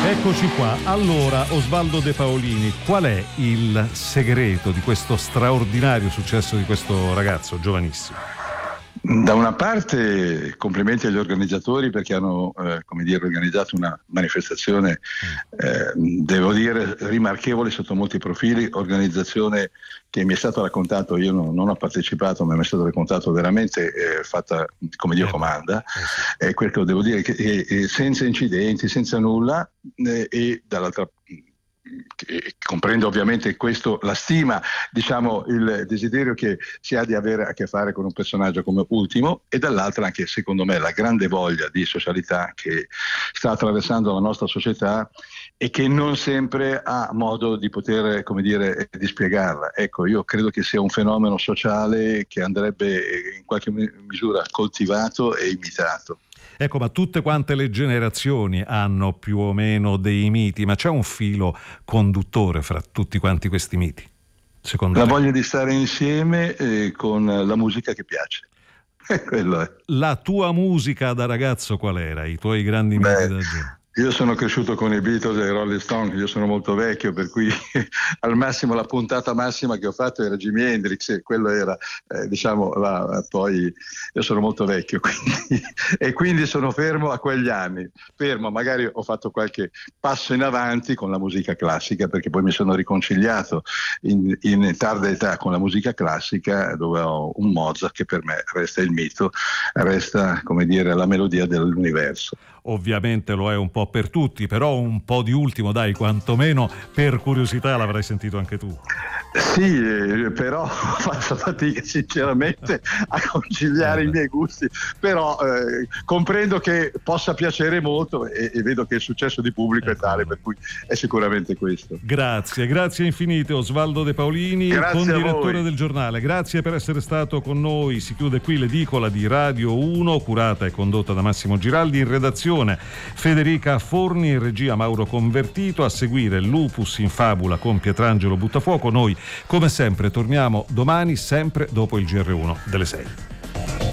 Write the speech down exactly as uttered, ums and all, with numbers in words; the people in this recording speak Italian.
Eccoci qua. Allora, Osvaldo De Paolini, qual è il segreto di questo straordinario successo di questo ragazzo giovanissimo? Da una parte complimenti agli organizzatori perché hanno eh, come dire, organizzato una manifestazione eh, devo dire rimarchevole sotto molti profili, organizzazione che mi è stato raccontato, io non, non ho partecipato ma mi è stato raccontato veramente eh, fatta come Dio comanda, e eh, quel che devo dire che eh, eh, senza incidenti, senza nulla eh, e dall'altra che comprendo ovviamente questo, la stima, diciamo il desiderio che si ha di avere a che fare con un personaggio come Ultimo, e dall'altra anche secondo me la grande voglia di socialità che sta attraversando la nostra società e che non sempre ha modo di poter, come dire, dispiegarla. Ecco, io credo che sia un fenomeno sociale che andrebbe in qualche misura coltivato e imitato. Ecco, ma tutte quante le generazioni hanno più o meno dei miti, ma c'è un filo conduttore fra tutti quanti questi miti, secondo la te? Voglia di stare insieme eh, con la musica che piace. E quello è. La tua musica da ragazzo qual era? I tuoi grandi Beh, miti da giovane? Io sono cresciuto con i Beatles e i Rolling Stones, io sono molto vecchio, per cui al massimo la puntata massima che ho fatto era Jimi Hendrix, e quello era, eh, diciamo, la, poi io sono molto vecchio quindi, e quindi sono fermo a quegli anni, fermo, magari ho fatto qualche passo in avanti con la musica classica, perché poi mi sono riconciliato in, in tarda età con la musica classica, dove ho un Mozart che per me resta il mito, resta, come dire, la melodia dell'universo. Ovviamente lo è un po' per tutti, però un po' di Ultimo, dai, quantomeno per curiosità l'avrai sentito anche tu. Sì, eh, però faccio fatica sinceramente a conciliare eh i miei gusti, però eh, comprendo che possa piacere molto e, e vedo che il successo di pubblico ecco. è tale, per cui è sicuramente questo. Grazie, grazie infinite Osvaldo De Paolini, condirettore del giornale. Grazie per essere stato con noi. Si chiude qui l'edicola di Radio uno, curata e condotta da Massimo Giraldi, in redazione Federica Forni, in regia Mauro Convertito, a seguire Lupus in Fabula con Pietrangelo Buttafuoco. Noi come sempre torniamo domani, sempre dopo il G R uno delle sei.